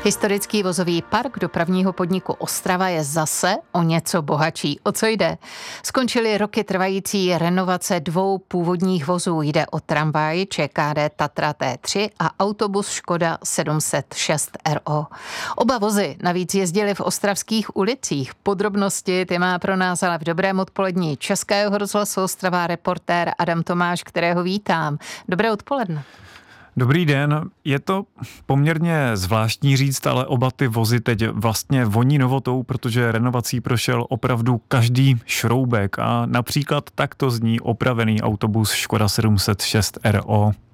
Historický vozový park dopravního podniku Ostrava je zase o něco bohatší. O co jde? Skončily roky trvající renovace dvou původních vozů. Jde o tramvaj ČKD Tatra T3 a autobus Škoda 706 RO. Oba vozy navíc jezdily v ostravských ulicích. Podrobnosti ty má pro nás ale v dobrém odpolední Českého rozhlasu Ostrava reportér Adam Tomáš, kterého vítám. Dobré odpoledne. Dobrý den, je to poměrně zvláštní říct, ale oba ty vozy teď vlastně voní novotou, protože renovací prošel opravdu každý šroubek a například takto zní opravený autobus Škoda 706 RO.